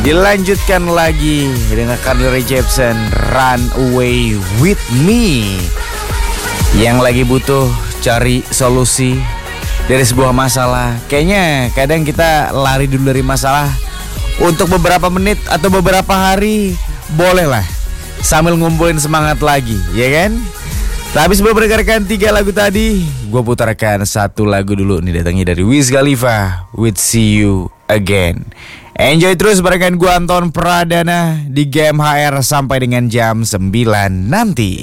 Dilanjutkan lagi dengan Carly Rae Jepsen, Run Away With Me. Yang lagi butuh cari solusi dari sebuah masalah. Kayaknya kadang kita lari dulu dari masalah untuk beberapa menit atau beberapa hari. Bolehlah sambil ngumpulin semangat lagi, ya kan? Tapi sebelum mendengarkan 3 lagu tadi, gue putarkan satu lagu dulu nih, datangnya dari Wiz Khalifa with See You Again. Enjoy terus barengan gue Anton Pradana di Game HR sampai dengan jam 9 nanti.